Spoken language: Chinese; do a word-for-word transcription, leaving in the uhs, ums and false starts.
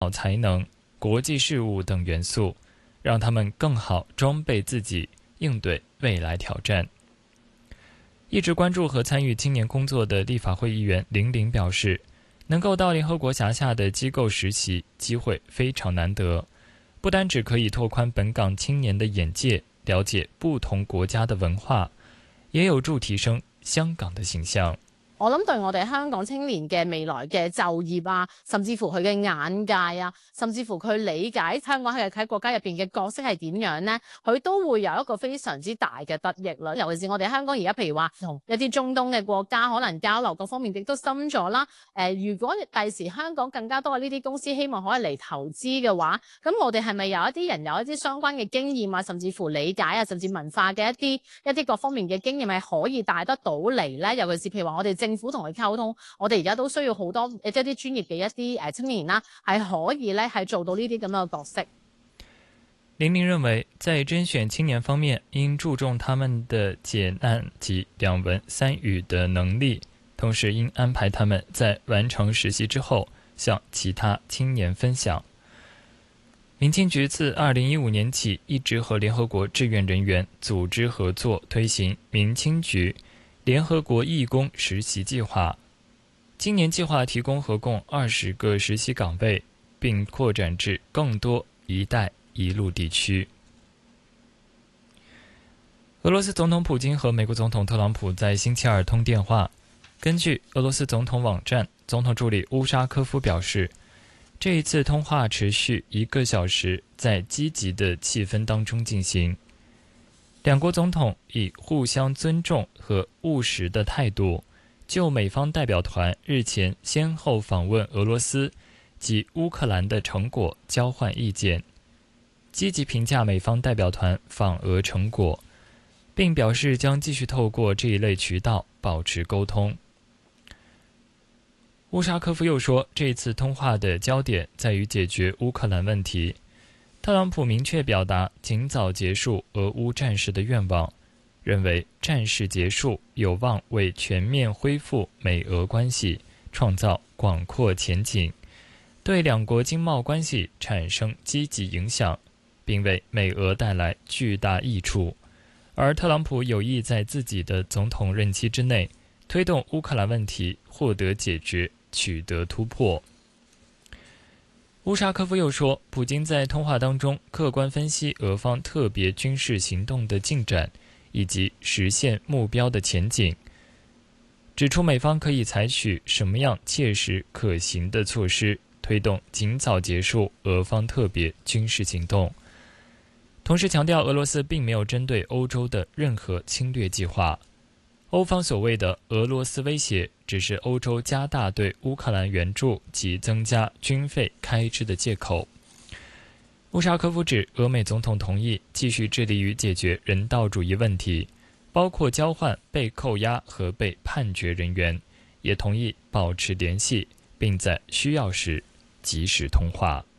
才能、国际事务等元素，让他们更好装备自己，应对未来挑战。一直关注和参与青年工作的立法会议员林玲表示，能够到联合国辖下的机构实习，机会非常难得，不单只可以拓宽本港青年的眼界，了解不同國家的文化，也有助提升香港的形象。 我諗對我哋香港青年嘅未來嘅就業啊，甚至乎佢嘅眼界啊，甚至乎佢理解香港喺喺國家入邊嘅角色係點樣呢，佢都會有一個非常之大嘅得益啦。尤其是我哋香港而家譬如話同一啲中東嘅國家可能交流各方面亦都深咗啦。誒、呃，如果第時香港更加多嘅呢啲公司希望可以嚟投資嘅話，咁我哋係咪有一啲人有一啲相關嘅經驗啊，甚至乎理解啊，甚至文化嘅一啲一啲各方面嘅經驗係可以帶得到嚟呢？尤其是譬如話我哋政府同佢溝通，我哋而家都需要好多即係啲專業嘅一啲誒青年啦，係可以咧係做到呢啲咁樣嘅角色。 林玲認為，在甄選青年方面，應注重他們的解難及兩文三語的能力，同時應安排他們在完成實習之後，向其他青年分享。民青局自二零一五年起，一直和聯合國志願人員組織合作，推行民青局聯合國義工實習計劃。今年計劃提供合共二十個實習崗位，並擴展至更多一帶一路地區。俄羅斯總統普京和美國總統特朗普在星期二通電話。根據俄羅斯總統網站，總統助理烏沙科夫表示，這一次通話持續一個小時，在積極的氣氛當中進行。兩國總統以互相尊重和務實的態度，就美方代表團日前先後訪問俄羅斯及烏克蘭的成果交換意見，積極評價美方代表團訪俄成果，並表示將繼續透過這一類渠道保持溝通。烏沙科夫又說，這次通話的焦點在於解決烏克蘭問題。特朗普明確表達盡早結束俄烏戰事的願望，認為戰事結束有望為全面恢復美俄關係創造廣闊前景，對兩國經貿關係產生積極影響，並為美俄帶來巨大益處。而特朗普有意在自己的總統任期之內推動烏克蘭問題獲得解決，取得突破。烏沙科夫又說，普京在通話當中客觀分析俄方特別軍事行動的進展以及實現目標的前景，指出美方可以採取什麼樣切實可行的措施，推動盡早結束俄方特別軍事行動。同時強調，俄羅斯並沒有針對歐洲的任何侵略計劃。歐方所謂的俄羅斯威脅，只是歐洲加大對烏克蘭援助及增加軍費開支的借口。烏沙科夫指，俄美總統同意繼續致力於解決人道主義問題，包括交換被扣押和被判決人員，也同意保持聯繫，並在需要時及時通話。